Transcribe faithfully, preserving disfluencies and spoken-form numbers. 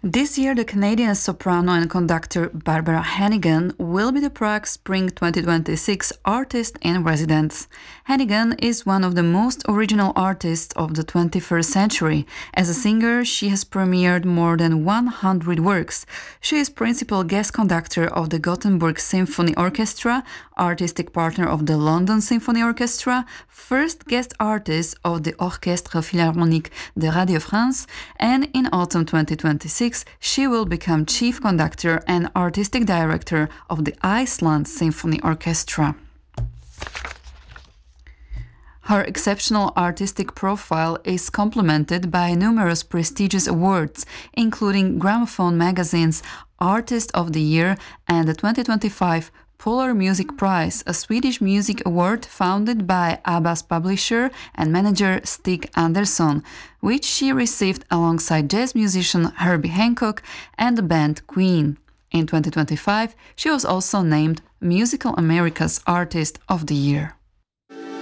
This year, the Canadian soprano and conductor Barbara Hannigan will be the Prague Spring twenty twenty-six Artist in Residence. Hannigan is one of the most original artists of the twenty-first century. As a singer, she has premiered more than one hundred works. She is principal guest conductor of the Gothenburg Symphony Orchestra, artistic partner of the London Symphony Orchestra, first guest artist of the Orchestre Philharmonique de Radio France, and in autumn twenty twenty-six, she will become chief conductor and artistic director of the Iceland Symphony Orchestra. Her exceptional artistic profile is complemented by numerous prestigious awards, including Gramophone magazine's Artist of the Year and the twenty twenty-five Polar Music Prize, a Swedish music award founded by ABBA's publisher and manager Stig Andersson, which she received alongside jazz musician Herbie Hancock and the band Queen. In twenty twenty-five, she was also named Musical America's Artist of the Year.